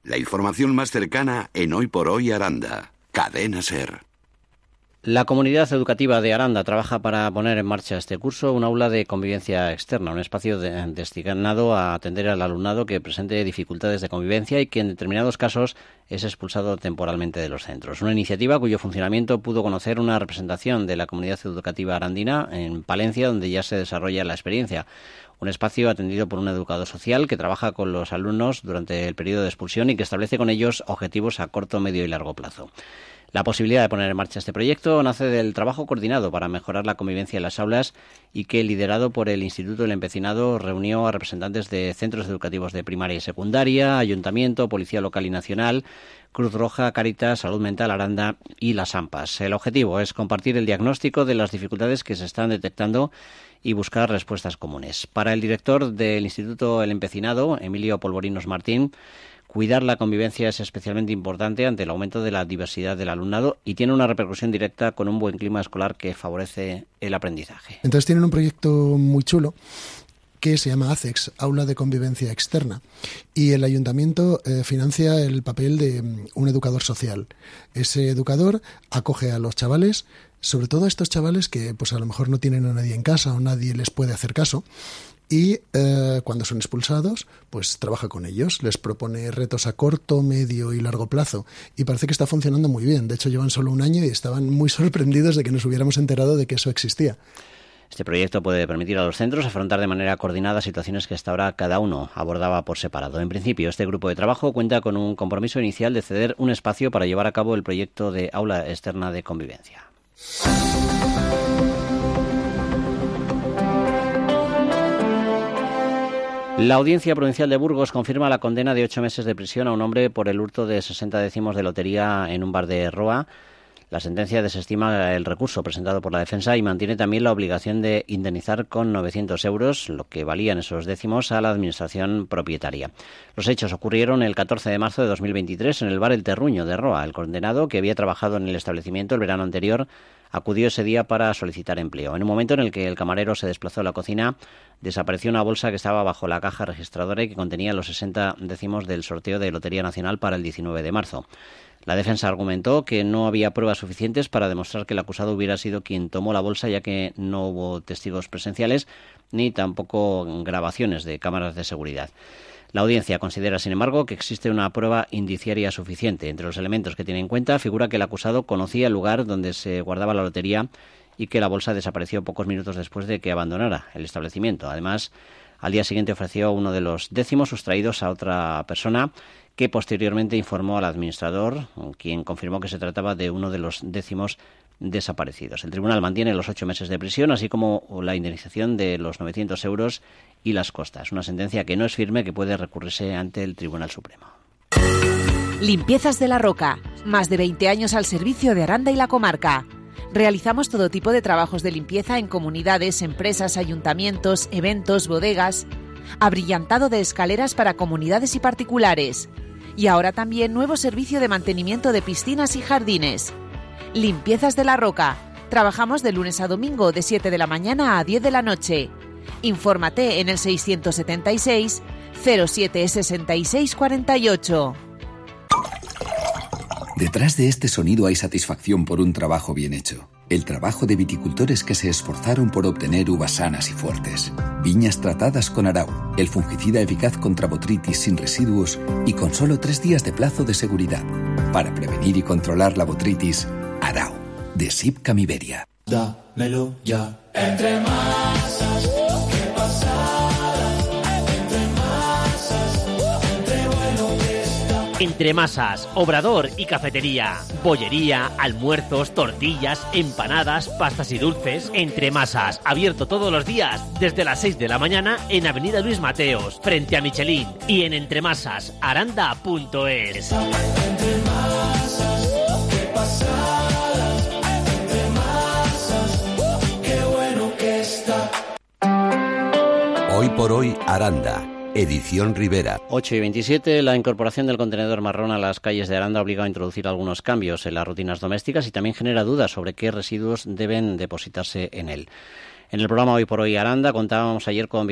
La información más cercana en Hoy por Hoy Aranda. Cadena SER. La comunidad educativa de Aranda trabaja para poner en marcha este curso un aula de convivencia externa, un espacio destinado a atender al alumnado que presente dificultades de convivencia y que en determinados casos es expulsado temporalmente de los centros. Una iniciativa cuyo funcionamiento pudo conocer una representación de la comunidad educativa arandina en Palencia, donde ya se desarrolla la experiencia. Un espacio atendido por un educador social que trabaja con los alumnos durante el periodo de expulsión y que establece con ellos objetivos a corto, medio y largo plazo. La posibilidad de poner en marcha este proyecto nace del trabajo coordinado para mejorar la convivencia en las aulas y que, liderado por el Instituto El Empecinado, reunió a representantes de centros educativos de primaria y secundaria, Ayuntamiento, Policía Local y Nacional, Cruz Roja, Cáritas, Salud Mental Aranda y las AMPAs. El objetivo es compartir el diagnóstico de las dificultades que se están detectando y buscar respuestas comunes. Para el director del Instituto El Empecinado, Emilio Polvorinos Martín, cuidar la convivencia es especialmente importante ante el aumento de la diversidad del alumnado y tiene una repercusión directa con un buen clima escolar que favorece el aprendizaje. Entonces tienen un proyecto muy chulo que se llama ACEX, Aula de Convivencia Externa, y el ayuntamiento financia el papel de un educador social. Ese educador acoge a los chavales, sobre todo a estos chavales que pues a lo mejor no tienen a nadie en casa o nadie les puede hacer caso, y cuando son expulsados, pues trabaja con ellos, les propone retos a corto, medio y largo plazo, y parece que está funcionando muy bien. De hecho, llevan solo un año y estaban muy sorprendidos de que nos hubiéramos enterado de que eso existía. Este proyecto puede permitir a los centros afrontar de manera coordinada situaciones que hasta ahora cada uno abordaba por separado. En principio, este grupo de trabajo cuenta con un compromiso inicial de ceder un espacio para llevar a cabo el proyecto de aula externa de convivencia. La Audiencia Provincial de Burgos confirma la condena de 8 meses de prisión a un hombre por el hurto de 60 décimos de lotería en un bar de Roa. La sentencia desestima el recurso presentado por la defensa y mantiene también la obligación de indemnizar con 900 euros, lo que valían esos décimos, a la administración propietaria. Los hechos ocurrieron el 14 de marzo de 2023 en el bar El Terruño de Roa. El condenado, que había trabajado en el establecimiento el verano anterior, acudió ese día para solicitar empleo. En un momento en el que el camarero se desplazó a la cocina, desapareció una bolsa que estaba bajo la caja registradora y que contenía los 60 décimos del sorteo de Lotería Nacional para el 19 de marzo. La defensa argumentó que no había pruebas suficientes para demostrar que el acusado hubiera sido quien tomó la bolsa, ya que no hubo testigos presenciales ni tampoco grabaciones de cámaras de seguridad. La audiencia considera, sin embargo, que existe una prueba indiciaria suficiente. Entre los elementos que tiene en cuenta figura que el acusado conocía el lugar donde se guardaba la lotería y que la bolsa desapareció pocos minutos después de que abandonara el establecimiento. Además, al día siguiente ofreció uno de los décimos sustraídos a otra persona, que posteriormente informó al administrador, quien confirmó que se trataba de uno de los décimos desaparecidos. El tribunal mantiene los 8 meses de prisión, así como la indemnización de los 900 euros y las costas. Una sentencia que no es firme, que puede recurrirse ante el Tribunal Supremo. Limpiezas de la Roca. Más de 20 años al servicio de Aranda y la comarca. Realizamos todo tipo de trabajos de limpieza en comunidades, empresas, ayuntamientos, eventos, bodegas. Abrillantado de escaleras para comunidades y particulares. Y ahora también nuevo servicio de mantenimiento de piscinas y jardines. Limpiezas de la Roca. Trabajamos de lunes a domingo de 7 de la mañana a 10 de la noche. Infórmate en el 676 07 66 48. Detrás de este sonido hay satisfacción por un trabajo bien hecho. El trabajo de viticultores que se esforzaron por obtener uvas sanas y fuertes. Viñas tratadas con Arau, el fungicida eficaz contra botrytis sin residuos y con solo 3 días de plazo de seguridad. Para prevenir y controlar la botrytis, Arau, de Sipcam Iberia. Dámelo ya. Entre masas, qué pasadas. Entre masas, entre bueno que está. Entre Masas, obrador y cafetería, bollería, almuerzos, tortillas, empanadas, pastas y dulces. Entre Masas, abierto todos los días desde las 6 de la mañana en Avenida Luis Mateos, frente a Michelin, y en entremasasaranda.es. Entre masas, qué pasadas. Entre masas, qué bueno que está. Hoy por Hoy Aranda. Edición Rivera. 8:27, la incorporación del contenedor marrón a las calles de Aranda obliga a introducir algunos cambios en las rutinas domésticas y también genera dudas sobre qué residuos deben depositarse en él. En el programa Hoy por Hoy Aranda contábamos ayer con